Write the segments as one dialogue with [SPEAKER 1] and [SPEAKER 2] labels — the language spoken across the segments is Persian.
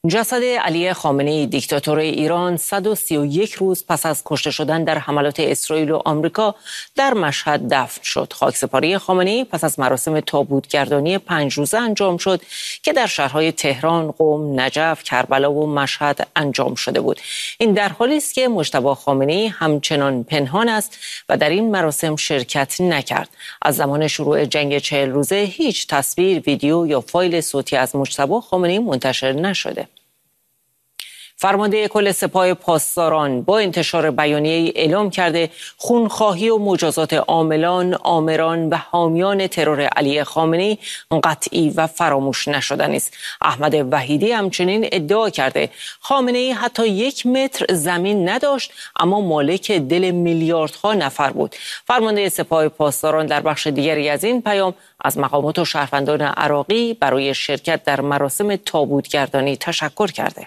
[SPEAKER 1] جسد علی خامنه‌ای دیکتاتور ایران 131 روز پس از کشته شدن در حملات اسرائیل و آمریکا در مشهد دفن شد. خاکسپاری خامنه‌ای پس از مراسم تابوتگردانی 5 روزه انجام شد که در شهرهای تهران، قم، نجف، کربلا و مشهد انجام شده بود. این در حالی است که مجتبی خامنه‌ای همچنان پنهان است و در این مراسم شرکت نکرد. از زمان شروع جنگ 40 روزه هیچ تصویر، ویدیو یا فایل صوتی از مجتبی خامنه‌ای منتشر نشده. فرمانده کل سپاه پاسداران با انتشار بیانیه‌ای اعلام کرده خونخواهی و مجازات عاملان، آمران و حامیان ترور علی خامنه‌ای قطعی و فراموش نشدنی است. احمد وحیدی همچنین ادعا کرده خامنه‌ای حتی 1 متر زمین نداشت اما مالک دل میلیاردها نفر بود. فرمانده سپاه پاسداران در بخش دیگری از این پیام از مقامات و شهروندان عراقی برای شرکت در مراسم تابوتگردانی تشکر کرده.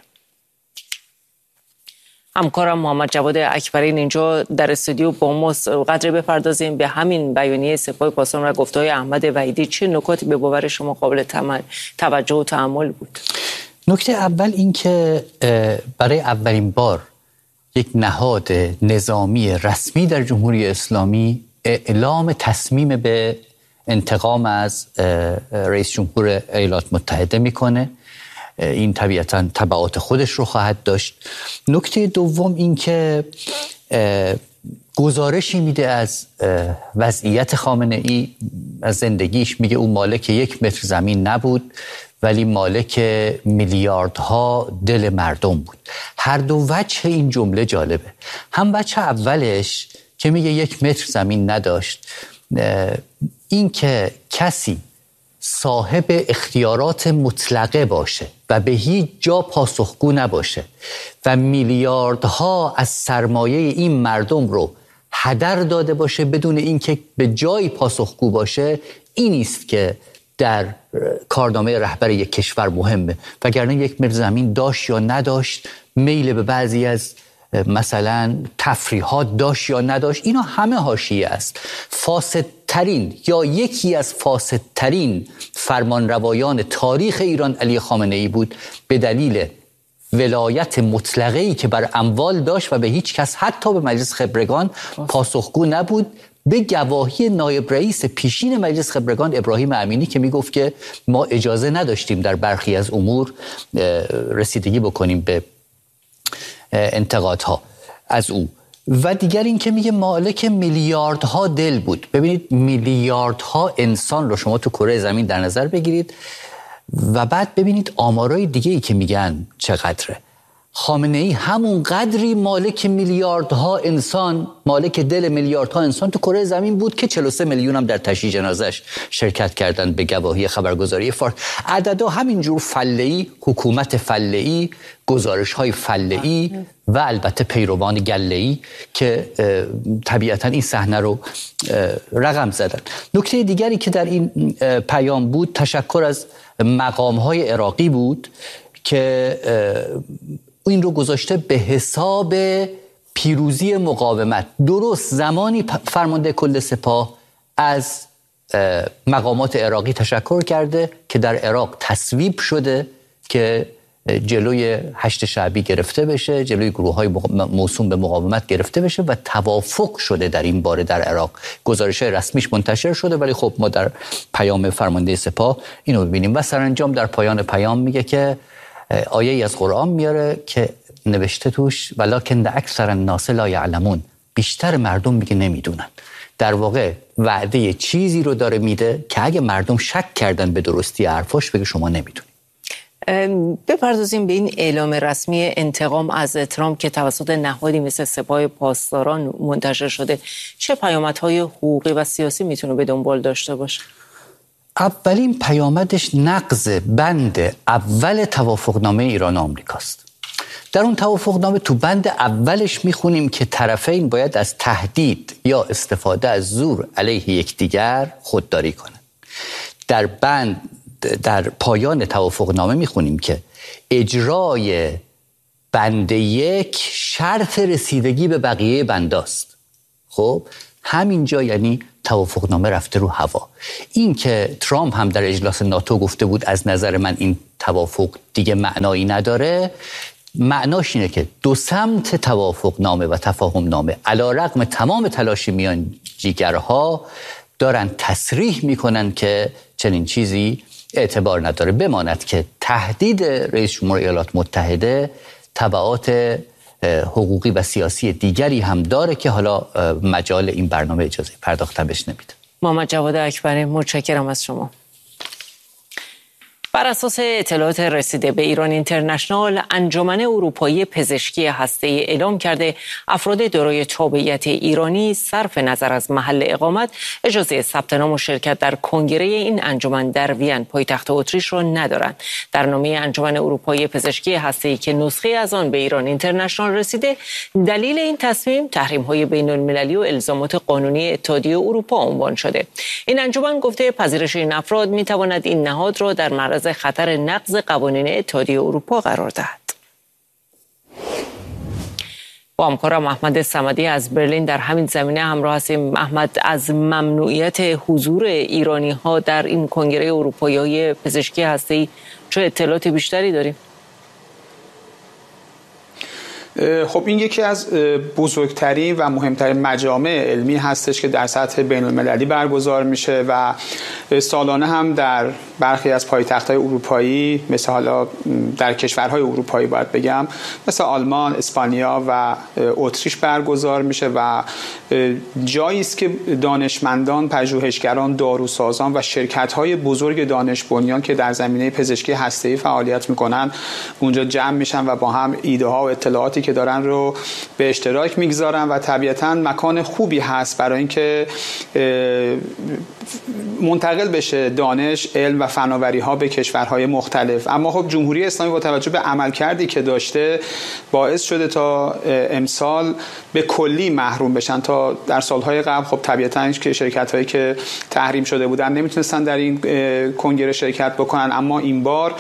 [SPEAKER 1] همکارم محمد جواد اکبرین اینجا در استودیو با ماست. قدری بپردازیم به همین بیانیه سپاه پاسداران و گفته‌های احمد وحیدی. چه نکاتی به باور شما قابل توجه و تأمل بود؟
[SPEAKER 2] نکته اول این که برای اولین بار یک نهاد نظامی رسمی در جمهوری اسلامی اعلام تصمیم به انتقام از رئیس جمهور ایالات متحده میکنه. این طبیعتاً تبعات خودش رو خواهد داشت. نکته دوم این که گزارشی میده از وضعیت خامنه‌ای، از زندگیش. میگه اون مالک 1 متر زمین نبود ولی مالک میلیاردها دل مردم بود. هر دو وجه این جمله جالبه. هم وجه اولش که میگه 1 متر زمین نداشت، این که کسی صاحب اختیارات مطلقه باشه و به هیچ جا پاسخگو نباشه و میلیاردها از سرمایه این مردم رو هدر داده باشه بدون اینکه به جایی پاسخگو باشه، این است که در کارنامه رهبر یک کشور مهمه. وگرنه 1 متر زمین داشت یا نداشت، میل به بعضی از مثلا تفریحات داشت یا نداشت، اینا همه حاشیه است. فاسدترین یا یکی از فاسدترین فرمانروایان تاریخ ایران علی خامنه‌ای بود به دلیل ولایت مطلقه‌ای که بر اموال داشت و به هیچ کس حتی به مجلس خبرگان پاسخگو نبود، به گواهی نایب رئیس پیشین مجلس خبرگان ابراهیم امینی که میگفت که ما اجازه نداشتیم در برخی از امور رسیدگی بکنیم به انتقادها از او. و دیگر این که میگه مالک میلیاردها دل بود. ببینید میلیاردها انسان رو شما تو کره زمین در نظر بگیرید و بعد ببینید آمارای دیگه ای که میگن چقدره. خامنه‌ای همون قدری مالک میلیاردها انسان، مالک دل میلیاردها انسان تو کره زمین بود که 43 میلیون هم در تشییع جنازش شرکت کردند به گواهی خبرگزاری فارس. عددا همینجور فله‌ای، حکومت فله‌ای، گزارش‌های فله‌ای و البته پیروان گله‌ای که طبیعتاً این صحنه رو رقم زدن. نکته دیگری که در این پیام بود تشکر از مقام‌های عراقی بود که این رو گذاشته به حساب پیروزی مقاومت. درست زمانی فرمانده کل سپاه از مقامات عراقی تشکر کرده که در عراق تصویب شده که جلوی حشد شعبی گرفته بشه، جلوی گروه‌های موسوم به مقاومت گرفته بشه و توافق شده در این باره در عراق. گزارش‌های رسمیش منتشر شده ولی خب ما در پیام فرمانده سپاه اینو ببینیم. و سرانجام در پایان پیام میگه که آیه‌ای از قرآن میاره که نوشته توش ولکن اکثر الناس لا یعلمون، بیشتر مردم میگه نمیدونن. در واقع وعده چیزی رو داره میده که اگه مردم شک کردن به درستی حرفاش بگه شما نمیدونید.
[SPEAKER 1] بپردازیم به این اعلام رسمی انتقام از ترامپ که توسط نهادی مثل سپاه پاسداران منتشر شده. چه پیامدهای حقوقی و سیاسی میتونه به دنبال داشته باشه؟
[SPEAKER 2] اولین پیامدش نقض بند اول توافقنامه ایران و آمریکاست. در اون توافقنامه تو بند اولش میخونیم که طرفین باید از تهدید یا استفاده از زور علیه یکدیگر خودداری کنند. در پایان توافقنامه میخونیم که اجرای بند 1 شرط رسیدگی به بقیه بنداست. خب همینجا یعنی توافقنامه رفته رو هوا. این که ترامپ هم در اجلاس ناتو گفته بود از نظر من این توافق دیگه معنایی نداره، معناش اینه که دو سمت توافق نامه و تفاهم نامه علیرغم تمام تلاش میانجیگرها دارن تصریح میکنن که چنین چیزی اعتبار نداره. بماند که تهدید رئیس جمهور ایالات متحده تبعات حقوقی و سیاسی دیگری هم داره که حالا مجال این برنامه اجازه پرداختن بهش نمیده.
[SPEAKER 1] محمد جواد اکبری، متشکرم از شما. بر اساس اطلاعات رسیده به ایران اینترنشنال، انجمن اروپایی پزشکی هسته‌ای اعلام کرده افراد دارای تابعیت ایرانی صرف نظر از محل اقامت اجازه ثبت نام و شرکت در کنگره این انجمن در وین پایتخت اتریش را ندارند. در نامه انجمن اروپایی پزشکی هسته‌ای که نسخه از آن به ایران اینترنشنال رسیده، دلیل این تصمیم تحریم‌های بین‌المللی و الزامات قانونی اتحادیه اروپا عنوان شده. این انجمن گفته پذیرش این افراد می‌تواند این نهاد را در معرض خطر نقض قوانین اتحادیه اروپا قرار دهد. با همکارم احمد صمدی از برلین در همین زمینه همراه هستیم. احمد، از ممنوعیت حضور ایرانی‌ها در این کنگره اروپایی پزشکی هسته‌ای چه اطلاعات بیشتری داریم؟
[SPEAKER 3] خب این یکی از بزرگترین و مهمترین مجامع علمی هستش که در سطح بین‌المللی برگزار میشه و سالانه هم در برخی از پایتخت‌های اروپایی، مثل حالا در کشورهای اروپایی باید بگم، مثل آلمان، اسپانیا و اتریش برگزار میشه و جایی است که دانشمندان، پژوهشگران، داروسازان و شرکت‌های بزرگ دانش بنیان که در زمینه پزشکی هسته‌ای فعالیت میکنن اونجا جمع میشن و با هم ایده‌ها و اطلاعاتی که دارن رو به اشتراک میگذارن و طبیعتاً مکان خوبی هست برای اینکه منتقل بشه دانش، علم و فناوری ها به کشورهای مختلف. اما خب جمهوری اسلامی با توجه به عملکردی که داشته باعث شده تا امسال به کلی محروم بشن. تا در سالهای قبل خب طبیعتاً که شرکت هایی که تحریم شده بودن نمیتونستن در این کنگره شرکت بکنن، اما این بار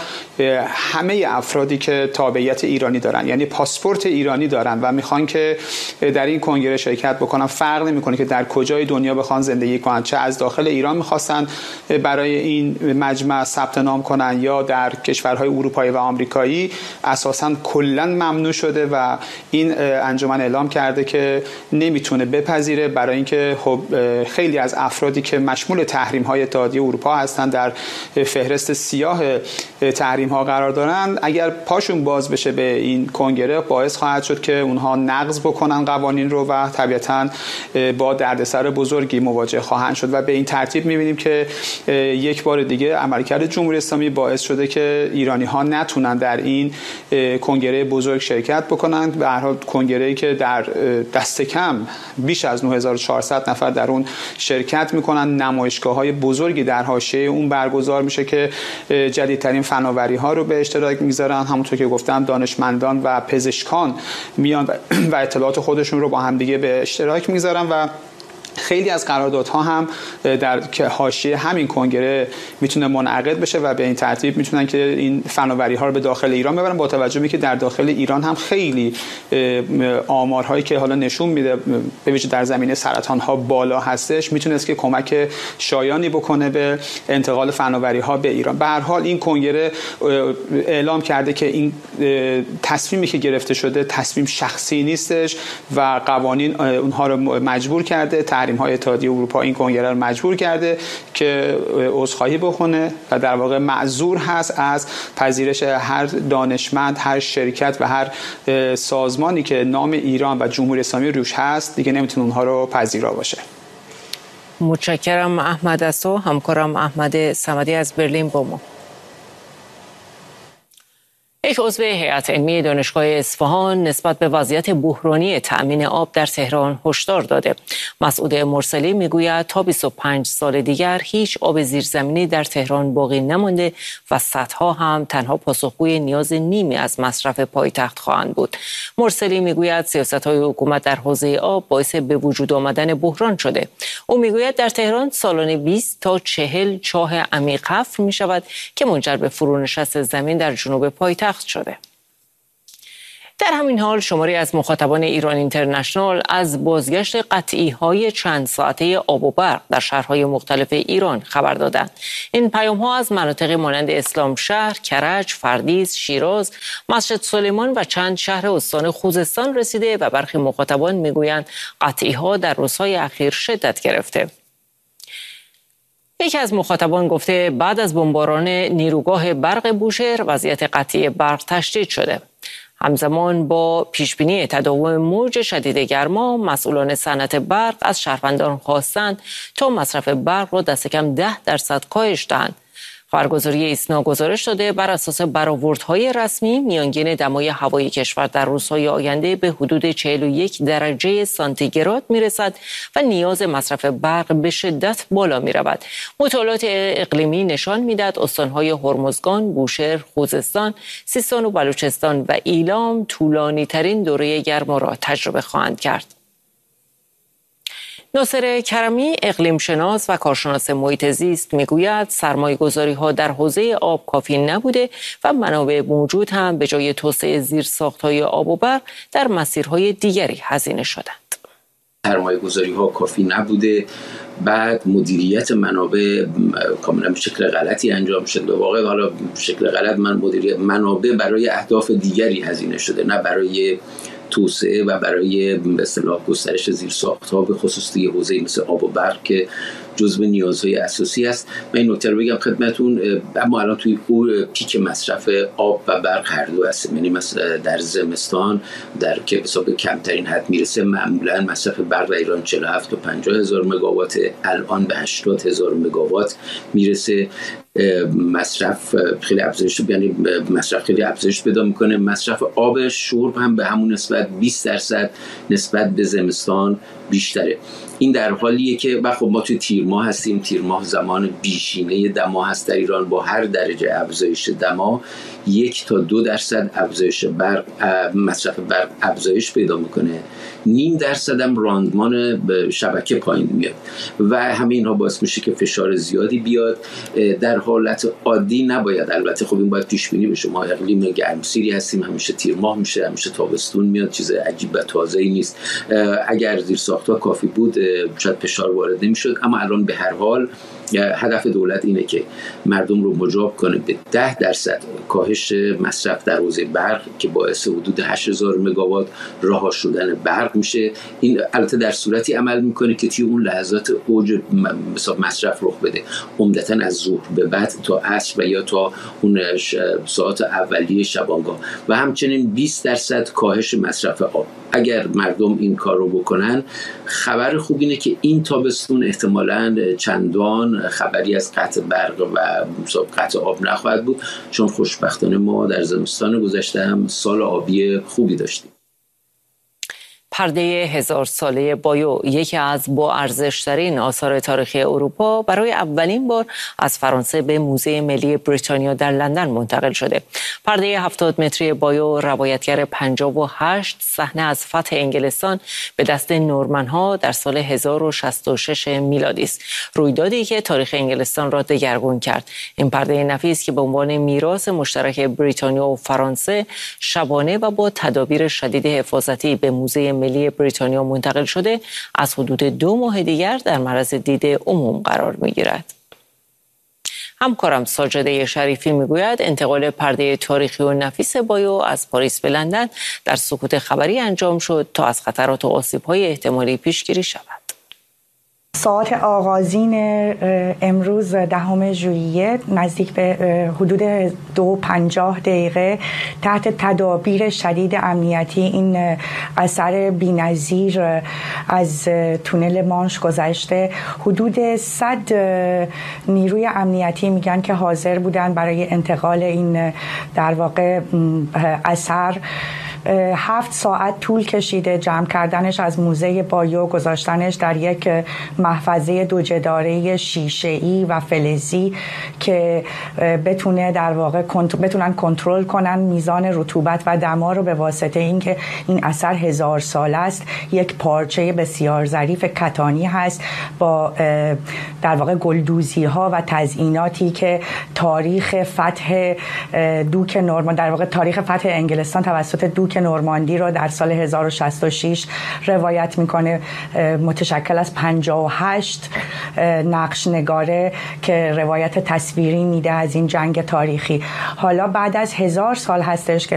[SPEAKER 3] همه افرادی که تابعیت ایرانی دارن، یعنی پاسپورت ایرانی دارن و میخوان که در این کنگره شرکت بکنن، فرق نمیکنه که در کجای دنیا بخوان زندگی کنن، چه از داخل ایران میخواستن برای این مجمع ثبت نام کنن یا در کشورهای اروپایی و آمریکایی، اساساً کلاً ممنوع شده و این انجمن اعلام کرده که نمیتونه بپذیره، برای اینکه خب خیلی از افرادی که مشمول تحریم‌های اتحادیه اروپا هستن در فهرست سیاه تحریم‌ها قرار دارن، اگر پاشون باز بشه به این کنگره باعث خواهد شد که اونها نقض بکنن قوانین رو و طبیعتاً با دردسر بزرگی مواجه خواهند شد و به این ترتیب می‌بینیم که یک بار دیگه عملکرد جمهوری اسلامی باعث شده که ایرانی‌ها نتونن در این کنگره بزرگ شرکت بکنن. به هر حال کنگره‌ای که در دست کم بیش از 9400 نفر در اون شرکت میکنن، نمایشگاه‌های بزرگی در حاشیه اون برگزار میشه که جدیدترین فناوری‌ها رو به اشتراک میذارن. همونطور که گفتم دانشمندان و پزشکان میان و اطلاعات خودشون رو با هم دیگه به اشتراک میذارن و خیلی از قراردادها هم در حاشیه همین کنگره میتونه منعقد بشه و به این ترتیب میتونن که این فناوری ها رو به داخل ایران ببرن، با توجه به که در داخل ایران هم خیلی آمارهایی که حالا نشون میده به ویژه در زمینه سرطان ها بالا هستش، میتونست که کمک شایانی بکنه به انتقال فناوری ها به ایران. به هر حال این کنگره اعلام کرده که این تصمیمی که گرفته شده تصمیم شخصی نیستش و قوانین اونها رو مجبور کرده، تحریم‌های اتحادیه اروپا این کنگره رو مجبور کرده که عذرخواهی بکنه و در واقع معذور هست از پذیرش هر دانشمند، هر شرکت و هر سازمانی که نام ایران و جمهوری اسلامی روش هست، دیگه نمیتونه اونها رو پذیرا باشه.
[SPEAKER 1] متشکرم احمد از تو. همکارم احمد صمدی از برلین با ما. یک عضو هیئت علمی دانشگاه اصفهان نسبت به وضعیت بحرانی تأمین آب در تهران هشدار داده. مسعود مرسلی میگوید تا 25 سال دیگر هیچ آب زیرزمینی در تهران باقی نمانده و سدها هم تنها پاسخگوی نیاز نیمی از مصرف پایتخت خواهند بود. مرسلی میگوید سیاست‌های حکومت در حوزه آب باعث به وجود آمدن بحران شده. او میگوید در تهران سالانه 20 تا 40 چاه عمیق حفر می‌شود که منجر به فرونشست زمین در جنوب پایتخت شده. در همین حال شماری از مخاطبان ایران اینترنشنال از بازگشت قطعی‌های چند ساعته آب و برق در شهرهای مختلف ایران خبر دادند. این پیام‌ها از مناطق مانند اسلامشهر، کرج، فردیس، شیراز، مسجد سلیمان و چند شهر استان خوزستان رسیده و برخی مخاطبان میگویند قطعی‌ها در روزهای اخیر شدت گرفته. یکی از مخاطبان گفته بعد از بمباران نیروگاه برق بوشهر وضعیت قطعی برق تشدید شده. همزمان با پیشبینی تداوم موج شدید گرما، مسئولان صنعت برق از شهروندان خواستند تا مصرف برق را دست کم 10% کاهش دهند. خبرگزاری ایسنا گزارش داده بر اساس برآوردهای رسمی میانگین دمای هوای کشور در روزهای آینده به حدود 41 درجه سانتیگراد میرسد و نیاز مصرف برق به شدت بالا میرود. مطالعات اقلیمی نشان میدهد استانهای هرمزگان، بوشهر، خوزستان، سیستان و بلوچستان و ایلام طولانی ترین دوره گرما را تجربه خواهند کرد. ناصر کرمی اقلیم شناس و کارشناس محیط زیست میگوید سرمایه‌گذاری‌ها در حوزه آب کافی نبوده و منابع موجود هم به جای توسعه زیرساخت‌های آب و برق در مسیرهای دیگری هزینه شدند.
[SPEAKER 4] سرمایه‌گذاری‌ها کافی نبوده، بعد مدیریت منابع کاملا به شکل غلطی انجام شده. واقعا حالا به شکل غلط مدیریت منابع برای اهداف دیگری هزینه شده، نه برای توسعه و برای به اصطلاح گسترش زیرساخت‌ها به خصوص توی حوزه مثل آب و برق که جزو نیازهای اساسی است. من این نکته رو بگم خدمتتون، اما الان توی پیک مصرف آب و برق هر دو هست. یعنی مثلا در زمستان که به حساب کمترین حد میرسه، معمولا مصرف برق در ایران 47 تا 50 هزار مگاوات، الان به 80 هزار مگاوات میرسه. مصرف خیلی افزایش، یعنی مصرف خیلی افزایش پیدا میکنه. مصرف آب شرب هم به همون نسبت 20% نسبت به زمستان بیشتره. این در حالیه که خب ما توی تیر ماه هستیم. تیر ماه زمان بیشینه دما هست در ایران. با هر درجه افزایش دما 1 تا 2% افزایش برق، مصرف برق افزایش پیدا میکنه. 0.5% هم راندمان شبکه پایین میاد و همه اینها باعث میشه که فشار زیادی بیاد. در حالت عادی نباید، البته خب این باید پیش بینی بشه. ما اقلیم گرمسیری هستیم، همیشه تیر ماه میشه، همیشه تابستون میاد، چیز عجیب و تازه‌ای نیست. اگر زیرساخت‌ها کافی بود شاید فشار وارد نمیشد، اما الان به هر حال هدف دولت اینه که مردم رو مجاب کنه به 10% کاهش مصرف در حوزه برق که باعث حدود 8000 مگاوات رها شدن برق میشه. این البته در صورتی عمل میکنه که توی اون لحظات اوج مصرف رخ بده، عمدتاً از ظهر به بعد تا عصر و یا تا اون ساعات اولیه شبانگاه، و همچنین 20% کاهش مصرف آب. اگر مردم این کار رو بکنن، خبر خوب اینه که این تابستون احتمالاً چندان خبری از قطع برق و قطع آب نخواهد بود، چون خوشبختانه ما در زمستان گذشته هم سال آبی خوبی داشتیم.
[SPEAKER 1] پرده 1000 ساله بایو، یکی از با ارزش‌ترین آثار تاریخی اروپا، برای اولین بار از فرانسه به موزه ملی بریتانیا در لندن منتقل شده. پرده 70 متری بایو روایتگر 58 صحنه از فتح انگلستان به دست نورمن‌ها در سال 1066 میلادی است. رویدادی که تاریخ انگلستان را دگرگون کرد. این پرده نفیس که به عنوان میراث مشترک بریتانیا و فرانسه شبانه و با تدابیر شدید حفاظتی به موزه ملی بریتانیا منتقل شده، از حدود 2 ماه دیگر در معرض دید عموم قرار می‌گیرد. همکارم ساجده شریفی میگوید انتقال پرده تاریخی و نفیس بایو از پاریس به لندن در سکوت خبری انجام شد تا از خطرات و آسیب‌های احتمالی پیشگیری شود.
[SPEAKER 5] ساعت آغازین امروز 10 ژوئیه نزدیک به حدود 2:50 تحت تدابیر شدید امنیتی این اثر بی‌نظیر از تونل مانش گذشته. حدود 100 نیروی امنیتی میگن که حاضر بودن برای انتقال این در واقع اثر. 7 ساعت طول کشیده جمع کردنش از موزه بایو، گذاشتنش در یک محفظه 2 جداره شیشه‌ای و فلزی که بتونه در واقع بتونن کنترل کنن میزان رطوبت و دما رو به واسطه اینکه این اثر 1000 ساله است. یک پارچه بسیار ظریف کتانی هست با در واقع گلدوزی ها و تزییناتی که تاریخ فتح دوک نورمان، در واقع تاریخ فتح انگلستان توسط دوک که نورماندی رو در سال 1066 روایت میکنه، متشکل از 58 نقش نگاره که روایت تصویری میده از این جنگ تاریخی. حالا بعد از 1000 سال هستش که